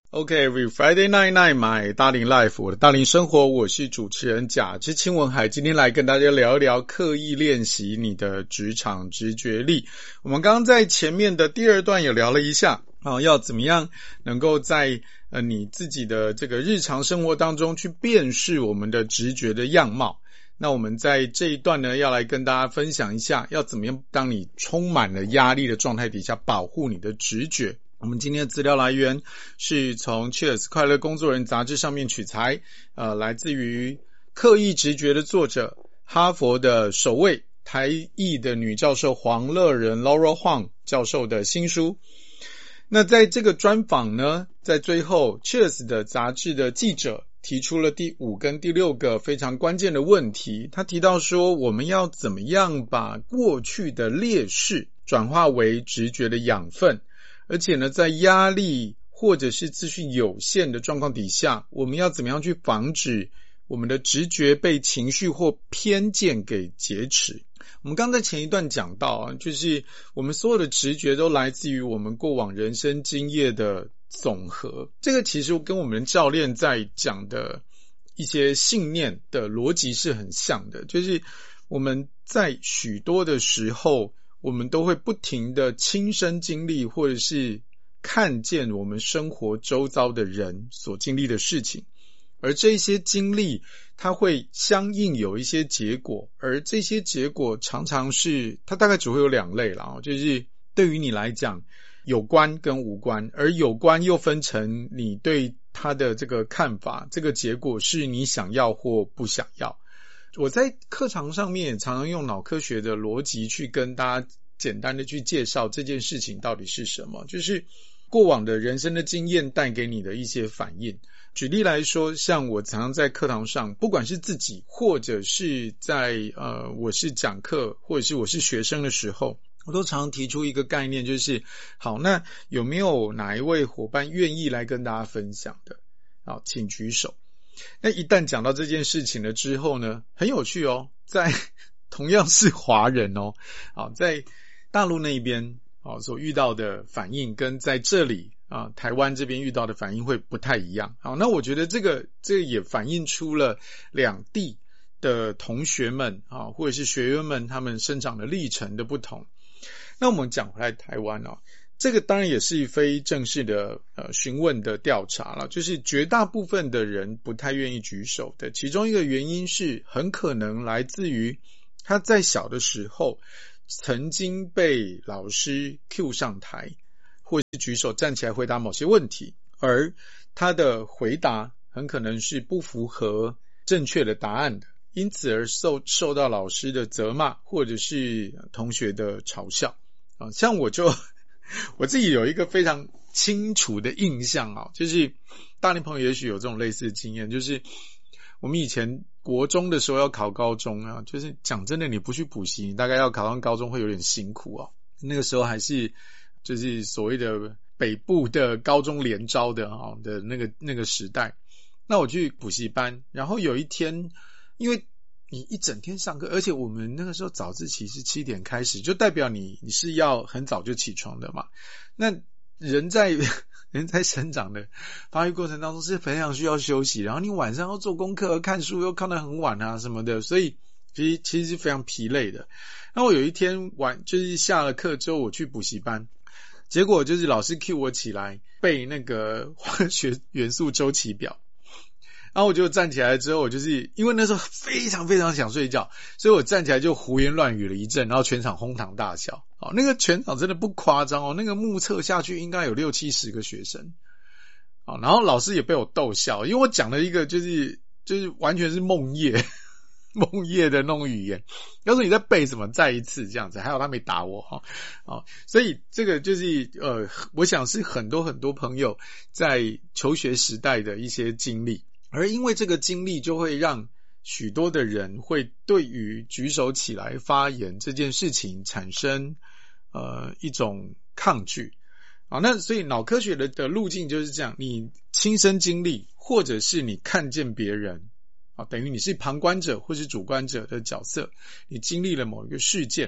OK, every Friday night, my 大龄 life， 我的大龄生活，我是主持人贾之清文海，今天来跟大家聊一聊刻意练习你的职场直觉力。我们刚刚在前面的第二段也聊了一下要怎么样能够在你自己的这个日常生活当中去辨识我们的直觉的样貌。那我们在这一段呢，要来跟大家分享一下，要怎么样当你充满了压力的状态底下保护你的直觉。我们今天的资料来源是从 Cheers 快乐工作人杂志上面取材，来自于刻意直觉的作者，哈佛的首位台裔的女教授黄乐仁 Laura Huang 教授的新书。那在这个专访呢，在最后 Cheers 的杂志的记者提出了第5跟第6个非常关键的问题。他提到说，我们要怎么样把过去的劣势转化为直觉的养分，而且呢，在压力或者是资讯有限的状况底下，我们要怎么样去防止我们的直觉被情绪或偏见给劫持。我们刚才前一段讲到就是我们所有的直觉都来自于我们过往人生经验的总和。这个其实跟我们教练在讲的一些信念的逻辑是很像的，就是我们在许多的时候，我们都会不停的亲身经历或者是看见我们生活周遭的人所经历的事情，而这些经历它会相应有一些结果，而这些结果常常是它大概只会有2类啦，就是对于你来讲有关跟无关，而有关又分成你对它的这个看法，这个结果是你想要或不想要。我在课堂上面也常常用脑科学的逻辑去跟大家简单的去介绍这件事情到底是什么，就是过往的人生的经验带给你的一些反应。举例来说，像我常常在课堂上，不管是自己或者是在我是讲课或者是我是学生的时候，我都常常提出一个概念，就是好，那有没有哪一位伙伴愿意来跟大家分享的？好，请举手。那一旦讲到这件事情了之后呢，很有趣在同样是华人在大陆那边所遇到的反应跟在这里台湾这边遇到的反应会不太一样。好，那我觉得这个也反映出了两地的同学们或者是学员们他们生长的历程的不同。那我们讲回来台湾这个当然也是非正式的询问的调查了，就是绝大部分的人不太愿意举手的，其中一个原因是很可能来自于他在小的时候曾经被老师 cue 上台，或是举手站起来回答某些问题，而他的回答很可能是不符合正确的答案的，因此而受到老师的责骂或者是同学的嘲笑像我自己有一个非常清楚的印象就是大龄朋友也许有这种类似的经验，就是我们以前国中的时候要考高中就是讲真的，你不去补习，你大概要考上高中会有点辛苦那个时候还是就是所谓的北部的高中联招的那个时代。那我去补习班，然后有一天，因为你一整天上课，而且我们那个时候早自习是7点开始，就代表你是要很早就起床的嘛。那人在成长的发育过程当中是非常需要休息，然后你晚上要做功课看书又看得很晚什么的，所以其实是非常疲累的。那我有一天就是下了课之后我去补习班，结果就是老师 cue 我起来背那个化学元素周期表，然后我就站起来之后，我就是因为那时候非常非常想睡觉，所以我站起来就胡言乱语了一阵，然后全场哄堂大笑那个全场真的不夸张那个目测下去应该有60-70个学生然后老师也被我逗笑，因为我讲了一个就是完全是梦夜的那种语言，要是你在背什么再一次这样子，还好他没打我所以这个就是我想是很多很多朋友在求学时代的一些经历，而因为这个经历就会让许多的人会对于举手起来发言这件事情产生一种抗拒那所以脑科学的路径就是这样，你亲身经历或者是你看见别人等于你是旁观者或是主观者的角色，你经历了某一个事件，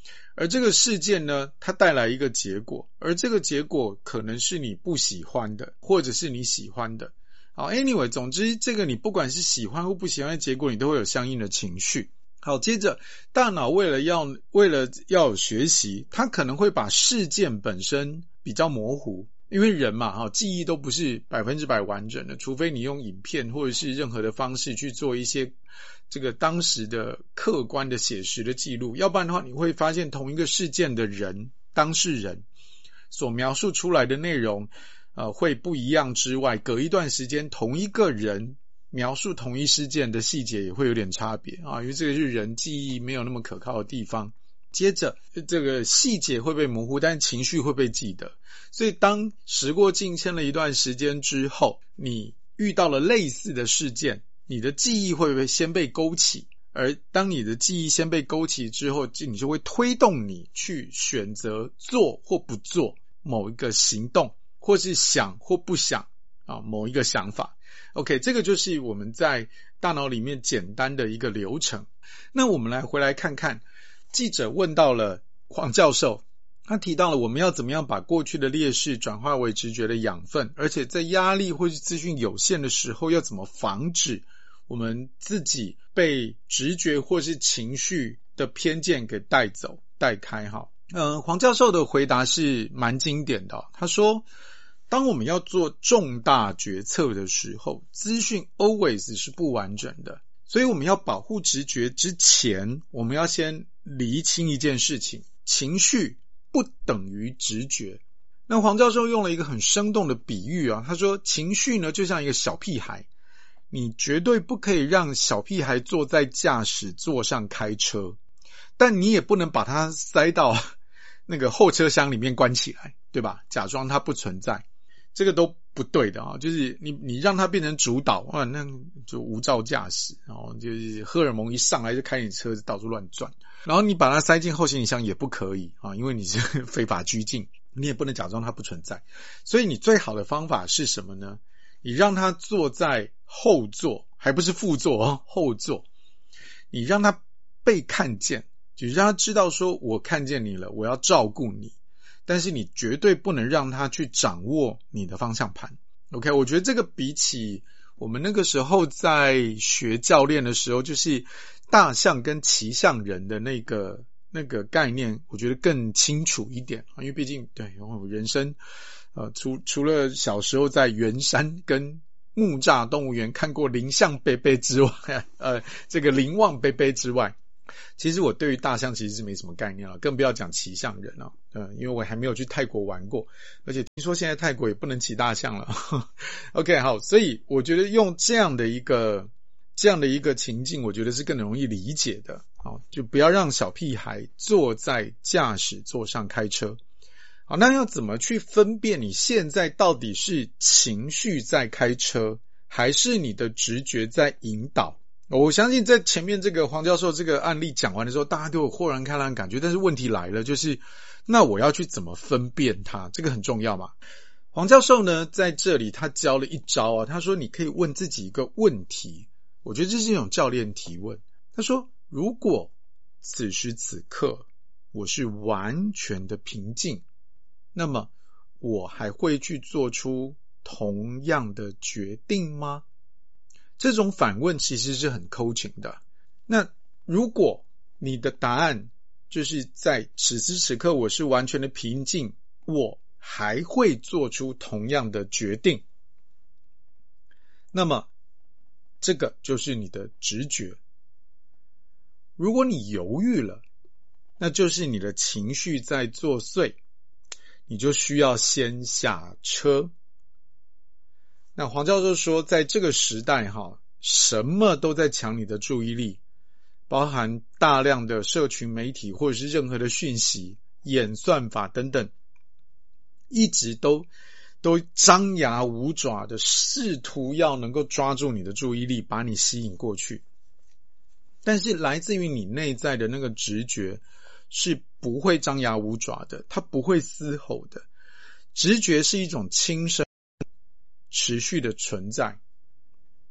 而这个事件呢，它带来一个结果，而这个结果可能是你不喜欢的，或者是你喜欢的。好 anyway 总之这个你不管是喜欢或不喜欢的结果，你都会有相应的情绪。好，接着大脑为了要有学习，它可能会把事件本身比较模糊，因为人嘛，记忆都不是100%完整的，除非你用影片或者是任何的方式去做一些这个当时的客观的写实的记录，要不然的话你会发现同一个事件的人，当事人所描述出来的内容会不一样之外，隔一段时间同一个人描述同一事件的细节也会有点差别因为这个是人记忆没有那么可靠的地方。接着这个细节会被模糊，但情绪会被记得，所以当时过境迁了一段时间之后，你遇到了类似的事件，你的记忆会先被勾起，而当你的记忆先被勾起之后，你就会推动你去选择做或不做某一个行动，或是想或不想某一个想法。OK， 这个就是我们在大脑里面简单的一个流程。那我们回来看看，记者问到了黄教授，他提到了我们要怎么样把过去的劣势转化为直觉的养分，而且在压力或是资讯有限的时候，要怎么防止我们自己被直觉或是情绪的偏见给带开黄教授的回答是蛮经典的他说，当我们要做重大决策的时候，资讯 always 是不完整的，所以我们要保护直觉之前，我们要先厘清一件事情，情绪不等于直觉。那黄教授用了一个很生动的比喻他说情绪呢就像一个小屁孩，你绝对不可以让小屁孩坐在驾驶座上开车，但你也不能把它塞到那个后车厢里面关起来，对吧？假装它不存在，这个都不对的就是你让它变成主导那就无照驾驶就是荷尔蒙一上来就开你车子到处乱转，然后你把它塞进后行李箱也不可以因为你是非法拘禁，你也不能假装它不存在。所以你最好的方法是什么呢？你让它坐在后座，还不是副座后座，你让它被看见，就让他知道说我看见你了，我要照顾你，但是你绝对不能让他去掌握你的方向盘。 OK， 我觉得这个比起我们那个时候在学教练的时候，就是大象跟骑象人的那个概念，我觉得更清楚一点因为毕竟对我人生除了小时候在圆山跟木栅动物园看过林象贝贝之外这个林旺贝贝之外，其实我对于大象其实是没什么概念了，更不要讲骑象人因为我还没有去泰国玩过，而且听说现在泰国也不能骑大象了OK， 好，所以我觉得用这样的一个情境，我觉得是更容易理解的就不要让小屁孩坐在驾驶座上开车。好，那要怎么去分辨你现在到底是情绪在开车，还是你的直觉在引导？我相信在前面这个黄教授这个案例讲完的时候，大家都有豁然开朗的感觉，但是问题来了，就是那我要去怎么分辨它，这个很重要嘛。黄教授呢在这里他教了一招他说你可以问自己一个问题，我觉得这是一种教练提问。他说如果此时此刻我是完全的平静，那么我还会去做出同样的决定吗？这种反问其实是很 coaching 的。那如果你的答案就是在此时此刻我是完全的平静，我还会做出同样的决定，那么这个就是你的直觉。如果你犹豫了，那就是你的情绪在作祟，你就需要先下车。那黄教授说在这个时代什么都在抢你的注意力，包含大量的社群媒体或者是任何的讯息、演算法等等，一直都张牙舞爪的试图要能够抓住你的注意力，把你吸引过去。但是来自于你内在的那个直觉是不会张牙舞爪的，它不会嘶吼的。直觉是一种轻声持续的存在。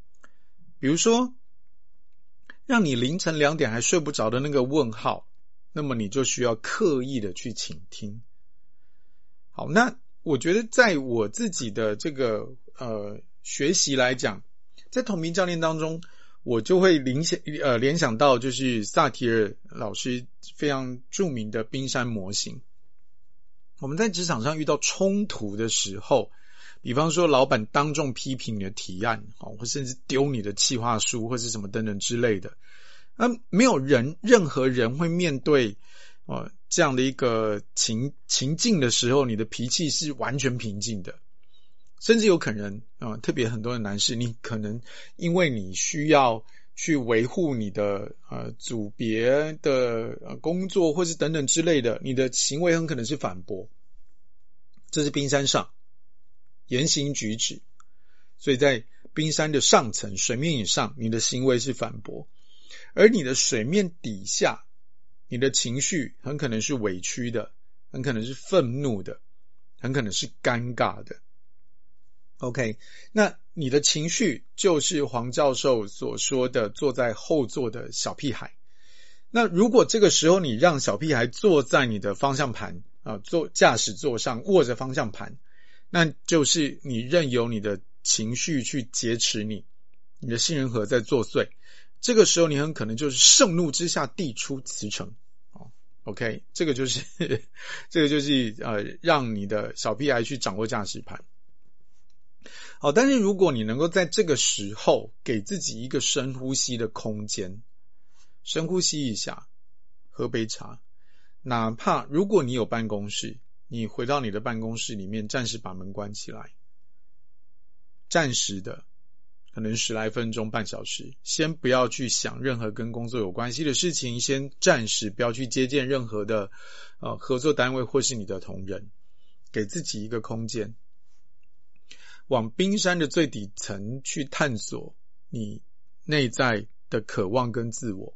比如说让你凌晨2点还睡不着的那个问号， 那么你就需要刻意的去倾听。好，那我觉得在我自己的这个学习来讲，在同频教练当中，我就会联想到就是萨提尔老师非常著名的冰山模型。我们在职场上遇到冲突的时候，比方说老板当众批评你的提案，或甚至丢你的企划书或是什么等等之类的，没有任何人会面对这样的一个情境的时候，你的脾气是完全平静的。甚至有可能特别很多的男士，你可能因为你需要去维护你的组别的工作或是等等之类的，你的行为很可能是反驳。这是冰山上言行举止，所以在冰山的上层水面以上，你的行为是反驳，而你的水面底下，你的情绪很可能是委屈的，很可能是愤怒的，很可能是尴尬的。OK， 那你的情绪就是黄教授所说的坐在后座的小屁孩。那如果这个时候你让小屁孩坐在你的方向盘坐驾驶座上握着方向盘，那就是你任由你的情绪去劫持你的杏仁核在作祟。这个时候你很可能就是盛怒之下递出辞呈。OK， 这个就是让你的小屁孩去掌握驾驶盘。好，但是如果你能够在这个时候给自己一个深呼吸的空间，深呼吸一下，喝杯茶，哪怕如果你有办公室，你回到你的办公室里面，暂时把门关起来，暂时的可能10来分钟半小时，先不要去想任何跟工作有关系的事情，先暂时不要去接见任何的合作单位或是你的同仁，给自己一个空间，往冰山的最底层去探索你内在的渴望跟自我。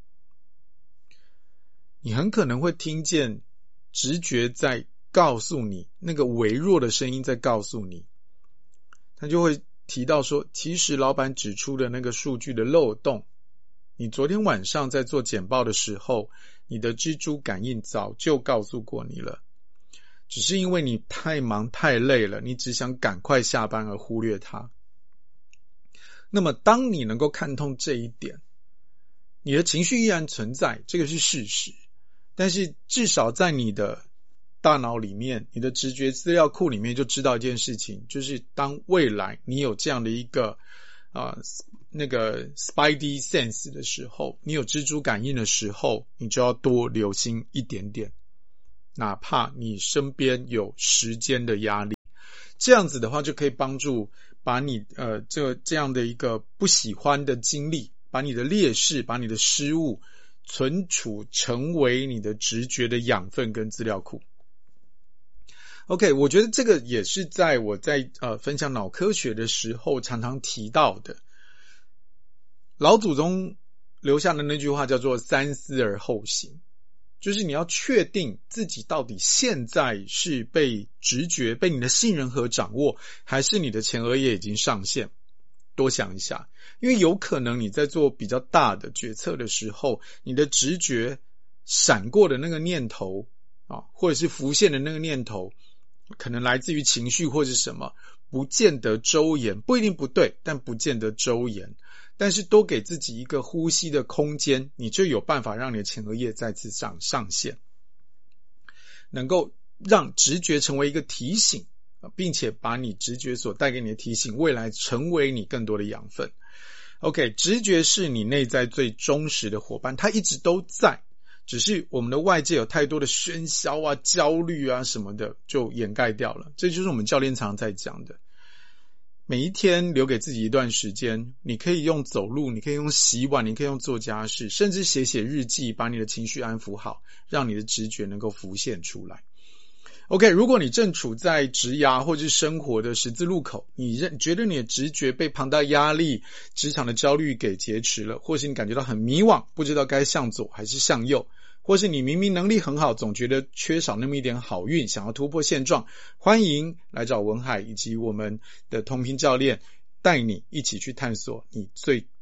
你很可能会听见直觉在告诉你，那个微弱的声音在告诉你，他就会提到说，其实老板指出的那个数据的漏洞，你昨天晚上在做简报的时候，你的蜘蛛感应早就告诉过你了，只是因为你太忙太累了，你只想赶快下班而忽略它。那么当你能够看通这一点，你的情绪依然存在，这个是事实，但是至少在你的大脑里面，你的直觉资料库里面就知道一件事情，就是当未来你有这样的一个那个 spidey sense 的时候，你有蜘蛛感应的时候，你就要多留心一点点，哪怕你身边有时间的压力，这样子的话就可以帮助把你这样的一个不喜欢的经历，把你的劣势，把你的失误存储成为你的直觉的养分跟资料库。OK， 我觉得这个也是在我在分享脑科学的时候常常提到的。老祖宗留下的那句话叫做三思而后行，就是你要确定自己到底现在是被直觉被你的杏仁核掌握，还是你的前额叶已经上线。多想一下，因为有可能你在做比较大的决策的时候，你的直觉闪过的那个念头或者是浮现的那个念头，可能来自于情绪或是什么，不见得周延，不一定不对，但不见得周延。但是多给自己一个呼吸的空间，你就有办法让你的前额叶再次上线，能够让直觉成为一个提醒，并且把你直觉所带给你的提醒未来成为你更多的养分。OK， 直觉是你内在最忠实的伙伴，它一直都在，只是我们的外界有太多的喧嚣焦虑什么的就掩盖掉了。这就是我们教练常在讲的，每一天留给自己一段时间，你可以用走路，你可以用洗碗，你可以用做家事，甚至写写日记，把你的情绪安抚好，让你的直觉能够浮现出来。OK， 如果你正处在职涯或是生活的十字路口，你觉得你的直觉被庞大压力、职场的焦虑给劫持了，或是你感觉到很迷惘，不知道该向左还是向右，或是你明明能力很好，总觉得缺少那么一点好运，想要突破现状，欢迎来找文海以及我们的同频教练，带你一起去探索你最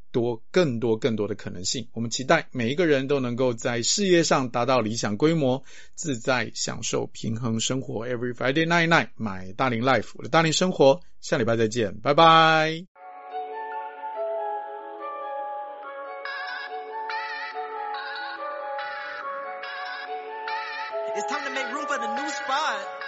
更多的可能性。我们期待每一个人都能够在事业上达到理想规模，自在享受平衡生活。Every Friday night my 大龄 life， 我的大龄生活，下礼拜再见，拜拜。 It's time to make room for the new spot.